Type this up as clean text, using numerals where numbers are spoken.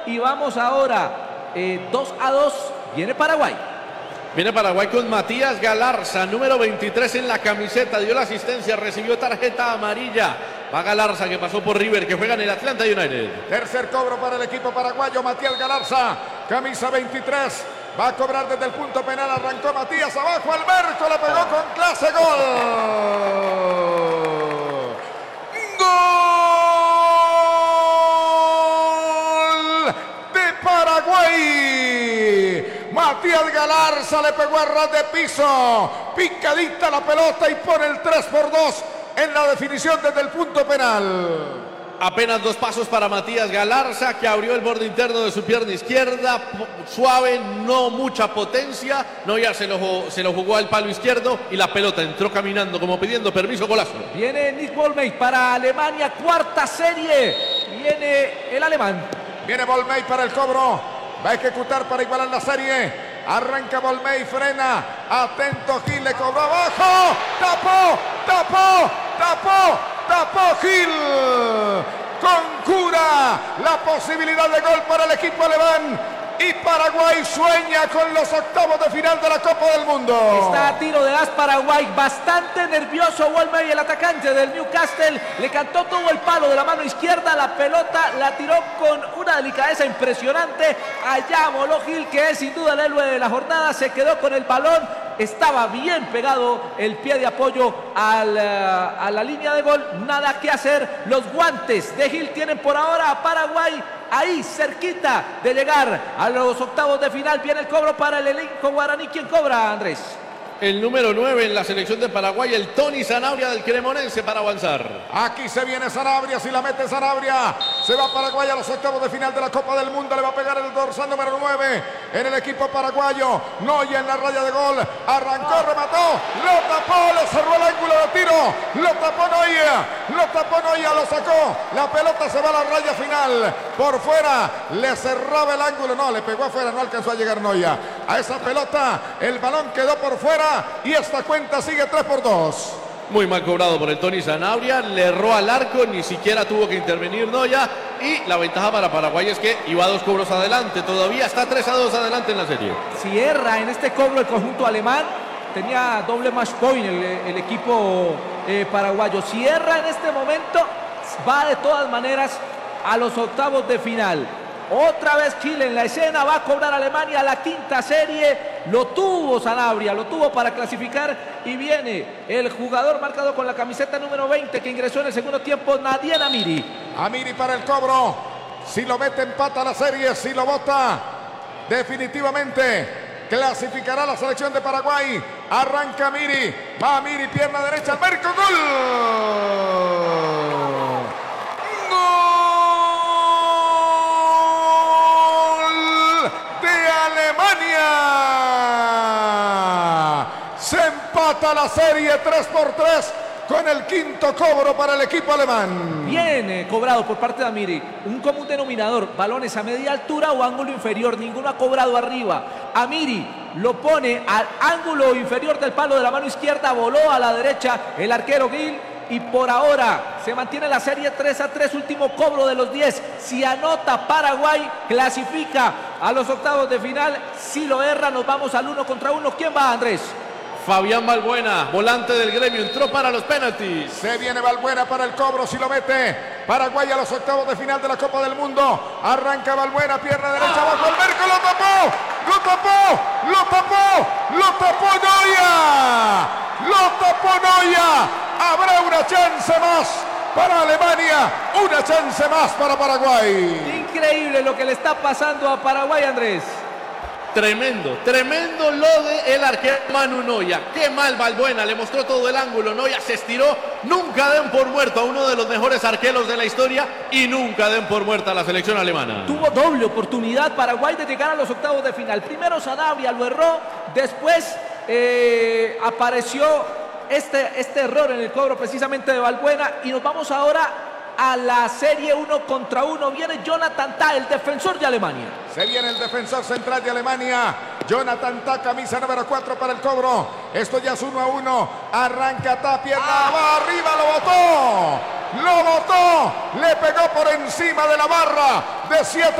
y vamos ahora 2-2. Viene Paraguay. Viene Paraguay con Matías Galarza, número 23 en la camiseta. Dio la asistencia, recibió tarjeta amarilla. Va Galarza, que pasó por River, que juega en el Atlanta United. Tercer cobro para el equipo paraguayo. Matías Galarza, camisa 23. Va a cobrar desde el punto penal. Arrancó Matías abajo al marco. Le pegó con clase. Gol. Gol de Paraguay. Matías Galarza le pegó a ras de piso. Picadita la pelota y pone el 3-2 en la definición desde el punto penal. Apenas 2 pasos para Matías Galarza, que abrió el borde interno de su pierna izquierda, suave, no mucha potencia. Noya se lo jugó al palo izquierdo y la pelota entró caminando como pidiendo permiso, golazo. Viene Nick Volmey para Alemania, cuarta serie. Viene el alemán. Viene Volmey para el cobro. Va a ejecutar para igualar la serie. Arranca Volmey, frena. Atento Gil, le cobró abajo. Tapó Gil. Concura la posibilidad de gol para el equipo alemán. Y Paraguay sueña con los octavos de final de la Copa del Mundo. Está a tiro de as Paraguay, bastante nervioso Volmey, el atacante del Newcastle. Le cantó todo el palo de la mano izquierda, la pelota la tiró con una delicadeza impresionante. Allá voló Gil, que es sin duda el héroe de la jornada, se quedó con el balón. Estaba bien pegado el pie de apoyo a la línea de gol. Nada que hacer. Los guantes de Gil tienen por ahora a Paraguay ahí cerquita de llegar a los octavos de final. Viene el cobro para el elenco guaraní. ¿Quién cobra, Andrés? El número 9 en la selección de Paraguay, el Tony Sanabria del Cremonense, para avanzar. Aquí se viene Sanabria, si la mete Sanabria, se va Paraguay a los octavos de final de la Copa del Mundo. Le va a pegar el dorsal número 9 en el equipo paraguayo. Noya en la raya de gol, arrancó, remató, lo tapó, le cerró el ángulo de tiro, lo tapó Noya, lo sacó, la pelota se va a la raya final, por fuera, le cerraba el ángulo, no, le pegó afuera, no alcanzó a llegar Noya a esa pelota, el balón quedó por fuera. Y esta cuenta sigue 3-2. Muy mal cobrado por el Tony Sanabria, le erró al arco, ni siquiera tuvo que intervenir Noya. Y la ventaja para Paraguay es que iba 2 cobros adelante, todavía está 3-2 adelante en la serie. Cierra en este cobro el conjunto alemán, tenía doble match point el equipo paraguayo. Cierra en este momento, va de todas maneras a los octavos de final. Otra vez Chile en la escena, va a cobrar Alemania la quinta serie. Lo tuvo Sanabria, lo tuvo para clasificar. Y viene el jugador marcado con la camiseta número 20 que ingresó en el segundo tiempo, Nadien Amiri. Amiri para el cobro. Si lo mete, empata la serie. Si lo bota, definitivamente clasificará la selección de Paraguay. Arranca Amiri, va Amiri, pierna derecha al marco, gol. Se empata la serie 3-3 con el quinto cobro para el equipo alemán. Viene cobrado por parte de Amiri. Un común denominador, balones a media altura o ángulo inferior. Ninguno ha cobrado arriba. Amiri lo pone al ángulo inferior del palo de la mano izquierda. Voló a la derecha el arquero Gil. Y por ahora se mantiene la serie 3-3, último cobro de los 10. Si anota Paraguay, clasifica a los octavos de final. Si lo erra, nos vamos al 1 contra 1. ¿Quién va, Andrés? Fabián Balbuena, volante del Gremio, entró para los penaltis. Se viene Balbuena para el cobro, si lo mete Paraguay a los octavos de final de la Copa del Mundo. Arranca Balbuena, pierna derecha bajo el marco, lo tapó Noya. Habrá una chance más para Alemania, una chance más para Paraguay. Increíble lo que le está pasando a Paraguay, Andrés. Tremendo lo de el arquero Manu Noya. Qué mal Balbuena, le mostró todo el ángulo. Noya se estiró. Nunca den por muerto a uno de los mejores arqueros de la historia y nunca den por muerta a la selección alemana. Tuvo doble oportunidad Paraguay de llegar a los octavos de final. Primero Sanabria lo erró, después apareció este error en el cobro precisamente de Balbuena. Y nos vamos ahora a la serie 1 contra 1. Viene Jonathan Tah, el defensor de Alemania. Se viene el defensor central de Alemania, Jonathan Tah, camisa número 4 para el cobro. Esto ya es 1-1. Arranca Tah, pierna, va arriba, lo botó. Le pegó por encima de la barra de 7.